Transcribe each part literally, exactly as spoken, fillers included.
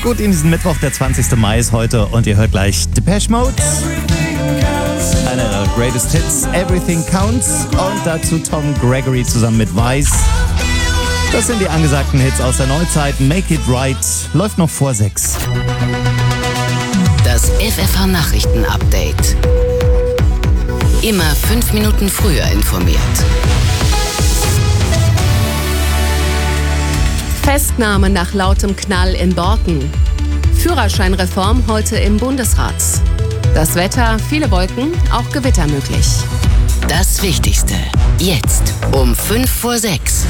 Gut, in diesem Mittwoch, der zwanzigste Mai ist heute und ihr hört gleich Depeche Mode. Eine der Greatest Hits, Everything Counts, und dazu Tom Gregory zusammen mit Vice. Das sind die angesagten Hits aus der Neuzeit. Make It Right läuft noch vor sechs. Das F F H-Nachrichten-Update. Immer fünf Minuten früher informiert. Festnahme nach lautem Knall in Borken. Führerscheinreform heute im Bundesrat. Das Wetter, viele Wolken, auch Gewitter möglich. Das Wichtigste jetzt um fünf vor sechs.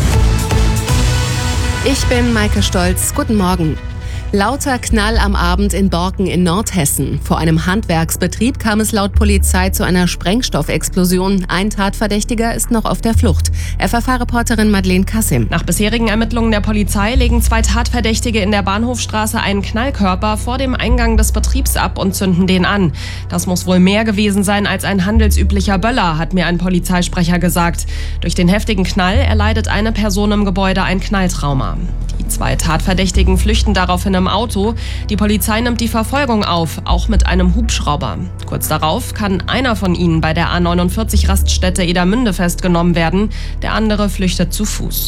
Ich bin Maike Stolz. Guten Morgen. Lauter Knall am Abend in Borken in Nordhessen. Vor einem Handwerksbetrieb kam es laut Polizei zu einer Sprengstoffexplosion. Ein Tatverdächtiger ist noch auf der Flucht. F F H-Reporterin Madeleine Kassim. Nach bisherigen Ermittlungen der Polizei legen zwei Tatverdächtige in der Bahnhofstraße einen Knallkörper vor dem Eingang des Betriebs ab und zünden den an. Das muss wohl mehr gewesen sein als ein handelsüblicher Böller, hat mir ein Polizeisprecher gesagt. Durch den heftigen Knall erleidet eine Person im Gebäude ein Knalltrauma. Die zwei Tatverdächtigen flüchten daraufhin im Auto. Die Polizei nimmt die Verfolgung auf, auch mit einem Hubschrauber. Kurz darauf kann einer von ihnen bei der A neunundvierzig Raststätte Edermünde festgenommen werden. Der andere flüchtet zu Fuß.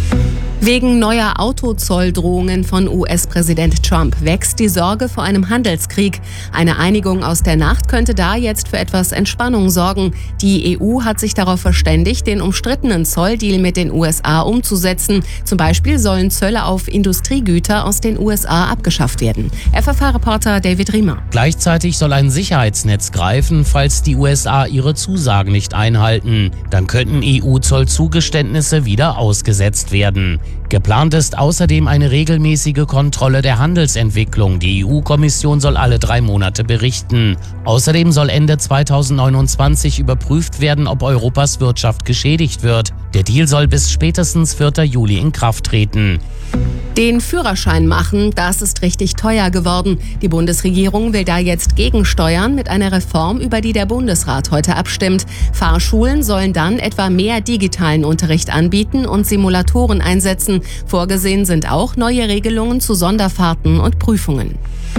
Wegen neuer Autozolldrohungen von U S-Präsident Trump wächst die Sorge vor einem Handelskrieg. Eine Einigung aus der Nacht könnte da jetzt für etwas Entspannung sorgen. Die E U hat sich darauf verständigt, den umstrittenen Zolldeal mit den U S A umzusetzen. Zum Beispiel sollen Zölle auf Industriegüter aus den U S A abgeschafft werden. F F H-Reporter David Riemer. Gleichzeitig soll ein Sicherheitsnetz greifen, falls die U S A ihre Zusagen nicht einhalten. Dann könnten E U-Zollzugeständnisse wieder ausgesetzt werden. Geplant ist außerdem eine regelmäßige Kontrolle der Handelsentwicklung. Die E U-Kommission soll alle drei Monate berichten. Außerdem soll Ende zweitausendneunundzwanzig überprüft werden, ob Europas Wirtschaft geschädigt wird. Der Deal soll bis spätestens vierten Juli in Kraft treten. Den Führerschein machen, das ist richtig teuer geworden. Die Bundesregierung will da jetzt gegensteuern mit einer Reform, über die der Bundesrat heute abstimmt. Fahrschulen sollen dann etwa mehr digitalen Unterricht anbieten und Simulatoren einsetzen. Vorgesehen sind auch neue Regelungen zu Sonderfahrten und Prüfungen.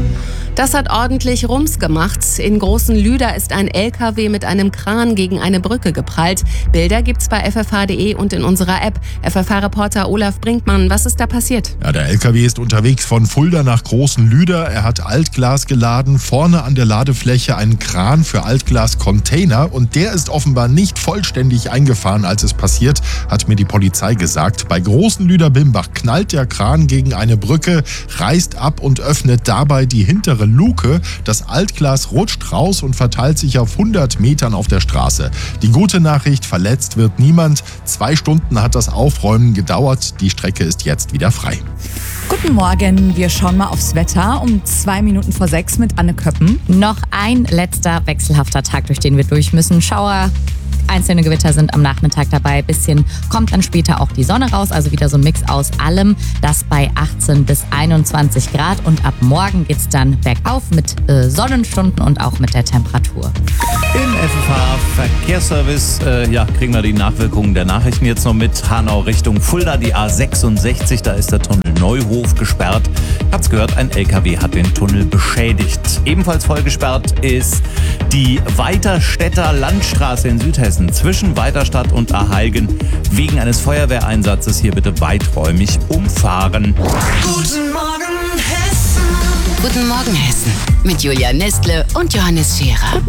Das hat ordentlich Rums gemacht. In Großenlüder ist ein L K W mit einem Kran gegen eine Brücke geprallt. Bilder gibt's bei F F H punkt de und in unserer App. F F H-Reporter Olaf Brinkmann, was ist da passiert? Ja, der L K W ist unterwegs von Fulda nach Großenlüder. Er hat Altglas geladen, vorne an der Ladefläche einen Kran für Altglas-Container, und der ist offenbar nicht vollständig eingefahren, als es passiert, hat mir die Polizei gesagt. Bei Großenlüder-Bimbach knallt der Kran gegen eine Brücke, reißt ab und öffnet dabei die hintere Luke. Das Altglas rutscht raus und verteilt sich auf hundert Metern auf der Straße. Die gute Nachricht: verletzt wird niemand. Zwei Stunden hat das Aufräumen gedauert. Die Strecke ist jetzt wieder frei. Guten Morgen, wir schauen mal aufs Wetter um zwei Minuten vor sechs mit Anne Köppen. Noch ein letzter wechselhafter Tag, durch den wir durch müssen. Schauer, einzelne Gewitter sind am Nachmittag dabei. Bisschen kommt dann später auch die Sonne raus, also wieder so ein Mix aus allem. Das bei achtzehn bis einundzwanzig Grad, und ab morgen geht's dann bergauf mit äh, Sonnenstunden und auch mit der Temperatur. Im F F H-Verkehrsservice äh, ja, kriegen wir die Nachwirkungen der Nachrichten jetzt noch mit. Hanau Richtung Fulda, die A sechsundsechzig, da ist der Tunnel Neuhof gesperrt. Habt's gehört, ein L K W hat den Tunnel beschädigt. Ebenfalls voll gesperrt ist die Weiterstädter Landstraße in Südhessen zwischen Weiterstadt und Aheilgen. Wegen eines Feuerwehreinsatzes hier bitte weiträumig umfahren. Guten Morgen Hessen. Guten Morgen Hessen mit Julia Nestle und Johannes Scherer.